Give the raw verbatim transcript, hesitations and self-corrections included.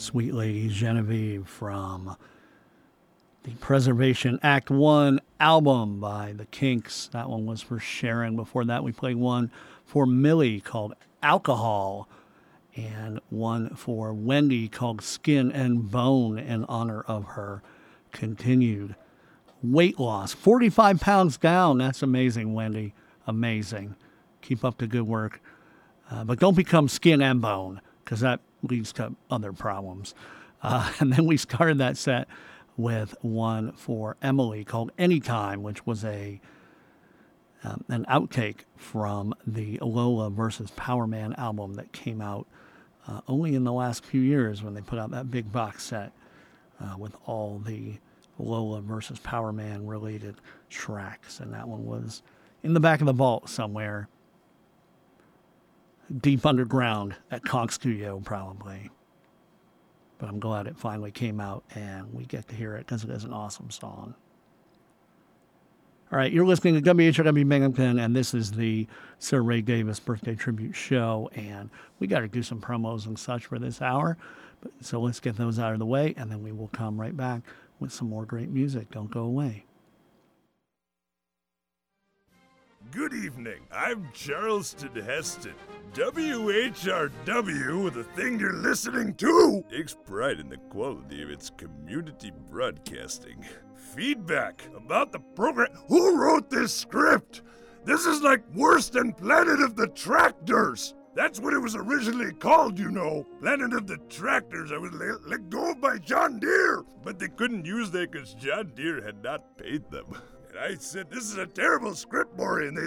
Sweet Lady Genevieve from the Preservation Act one album by the Kinks. That one was for Sharon. Before that, we played one for Millie called Alcohol, and one for Wendy called Skin and Bone in honor of her continued weight loss. forty-five pounds down. That's amazing, Wendy. Amazing. Keep up the good work. Uh, but don't become skin and bone, because that leads to other problems. Uh, and then we started that set with one for Emily called Anytime, which was a um, an outtake from the Lola versus Power Man album that came out uh, only in the last few years when they put out that big box set uh, with all the Lola versus Power Man related tracks. And that one was in the back of the vault somewhere, deep underground at Conch Studio, probably. But I'm glad it finally came out and we get to hear it because it is an awesome song. All right, you're listening to W H R W Binghamton, and this is the Sir Ray Davis Birthday Tribute Show, and we got to do some promos and such for this hour. But, so let's get those out of the way, and then we will come right back with some more great music. Don't go away. Good evening. I'm Charleston Heston. W H R W, the thing you're listening to, takes pride in the quality of its community broadcasting. Feedback about the program. Who wrote this script? This is like worse than Planet of the Tractors. That's what it was originally called, you know. Planet of the Tractors. I was let, let go by John Deere. But they couldn't use that because John Deere had not paid them. And I said, this is a terrible script, Maury. And they